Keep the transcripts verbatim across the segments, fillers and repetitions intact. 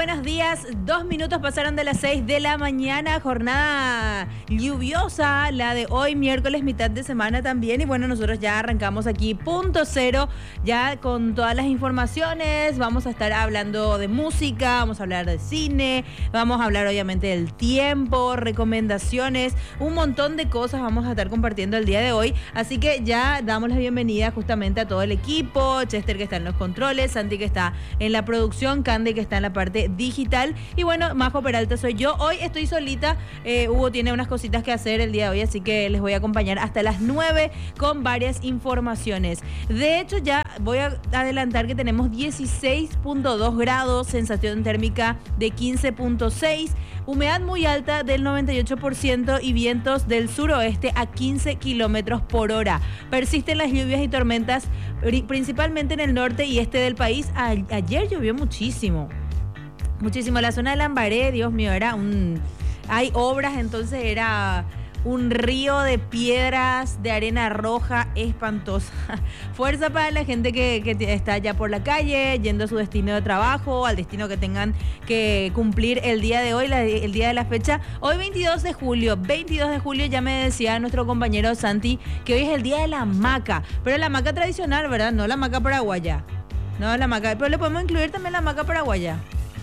buenos días. Dos minutos pasaron de las seis de la mañana. Jornada lluviosa, la de hoy, miércoles, mitad de semana también. Y bueno, nosotros ya arrancamos aquí, punto cero, ya con todas las informaciones. Vamos a estar hablando de música, vamos a hablar de cine, vamos a hablar obviamente del tiempo, recomendaciones, un montón de cosas vamos a estar compartiendo el día de hoy. Así que ya damos la bienvenida justamente a todo el equipo. Chester, que está en los controles, Santi, que está en la producción, Candy, que está en la parte digital, y bueno, Majo Peralta soy yo. Hoy estoy solita, eh, Hugo tiene unas cositas que hacer el día de hoy, así que les voy a acompañar hasta las nueve con varias informaciones. De hecho, ya voy a adelantar que tenemos dieciséis punto dos grados, sensación térmica de quince punto seis, humedad muy alta del noventa y ocho por ciento y vientos del suroeste a quince kilómetros por hora. Persisten las lluvias y tormentas principalmente en el norte y este del país. A- ayer llovió muchísimo. Muchísimo. La zona de Lambaré, Dios mío, era un... Hay obras, entonces era un río de piedras, de arena roja, espantosa. Fuerza para la gente que, que está allá por la calle, yendo a su destino de trabajo, al destino que tengan que cumplir el día de hoy, la, el día de la fecha. Hoy veintidós de julio, veintidós de julio, ya me decía nuestro compañero Santi que hoy es el día de la hamaca, pero la hamaca tradicional, ¿verdad? No la hamaca paraguaya. No la hamaca, pero le podemos incluir también la hamaca paraguaya.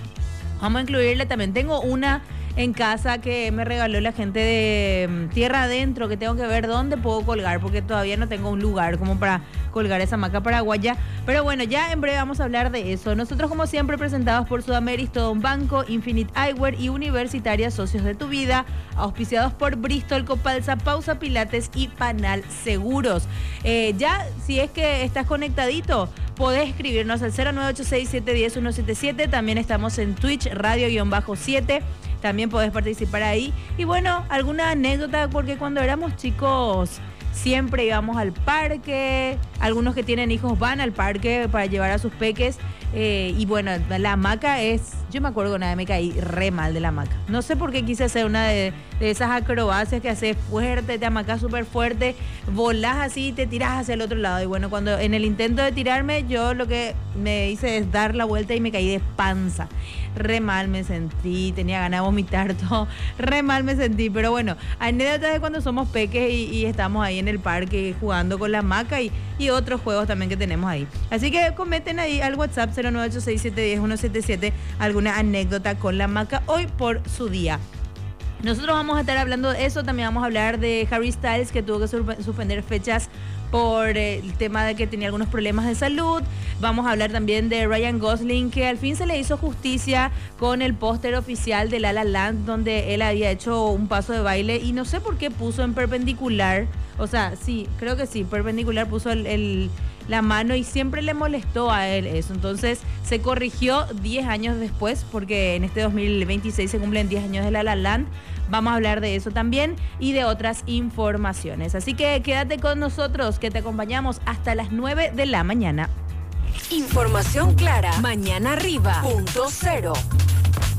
Vamos a incluirle también. Tengo una en casa que me regaló la gente de Tierra Adentro, que tengo que ver dónde puedo colgar, porque todavía no tengo un lugar como para colgar esa hamaca paraguaya. Pero bueno, ya en breve vamos a hablar de eso. Nosotros, como siempre, presentados por Sudameris, todo un banco, Infinite Eyewear y Universitaria, socios de tu vida, auspiciados por Bristol, Copalsa, Pausa Pilates y Panal Seguros. Eh, ya, si es que estás conectadito, podés escribirnos al cero nueve ocho seis, siete uno cero, uno siete siete. También estamos en Twitch, radio siete. También podés participar ahí. Y bueno, alguna anécdota, porque cuando éramos chicos siempre íbamos al parque. Algunos que tienen hijos van al parque para llevar a sus peques. Eh, y bueno, la hamaca es... Yo me acuerdo que una vez me caí re mal de la hamaca. No sé por qué quise hacer una de, de esas acrobacias que haces fuerte, te amacas súper fuerte, volás así y te tirás hacia el otro lado. Y bueno, cuando en el intento de tirarme, yo lo que me hice es dar la vuelta y me caí de panza. Re mal me sentí, tenía ganas de vomitar todo. Re mal me sentí, pero bueno, anécdotas de cuando somos peques y, y estamos ahí en el parque jugando con la hamaca y, y otros juegos también que tenemos ahí. Así que comenten ahí al WhatsApp cero nueve ocho seis, siete uno cero, uno siete siete alguna anécdota con la hamaca hoy por su día. Nosotros vamos a estar hablando de eso, también vamos a hablar de Harry Styles, que tuvo que suspender fechas por el tema de que tenía algunos problemas de salud. Vamos a hablar también de Ryan Gosling, que al fin se le hizo justicia con el póster oficial de La La Land, donde él había hecho un paso de baile y no sé por qué puso en perpendicular, o sea, sí, creo que sí, perpendicular puso el, el, la mano y siempre le molestó a él eso. Entonces se corrigió diez años después, porque en este dos mil veintiséis se cumplen diez años de La La Land. Vamos a hablar de eso también y de otras informaciones. Así que quédate con nosotros, que te acompañamos hasta las nueve de la mañana. Información clara. Mañana arriba. Punto cero.